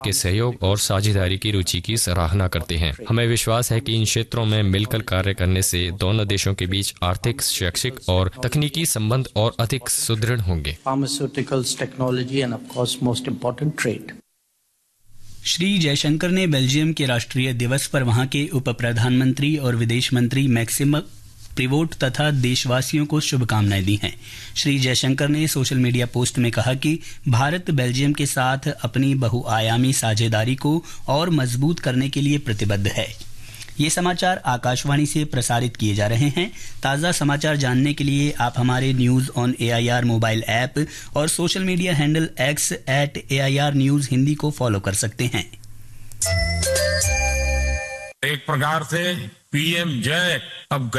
के सहयोग और साझेदारी की रुचि की सराहना करते हैं। हमें विश्वास है कि इन क्षेत्रों में मिलकर कार्य करने से दोनों देशों के बीच आर्थिक, शैक्षिक और तकनीकी संबंध और अधिक सुदृढ़ होंगे। Pharmaceuticals, technology and of course most important trade. Shri Jaishankar ने बेल्जियम के राष्ट्रीय दिवस पर वहां के उप प्रधानमंत्री और विदेश मंत्री मैक्सिम प्रिवोट तथा देशवासियों को शुभकामनाएं दी हैं। श्री जयशंकर ने सोशल मीडिया पोस्ट में कहा कि भारत बेल्जियम के साथ अपनी बहुआयामी साझेदारी को और मजबूत करने के लिए प्रतिबद्ध है। ये समाचार आकाशवाणी से प्रसारित किए जा रहे हैं। ताज़ा समाचार जानने के लिए आप हमारे news on AIR mobile app और social media handle X @AIR news Hindi को फॉलो कर सकते हैं। एक प्रकार से PM जय अब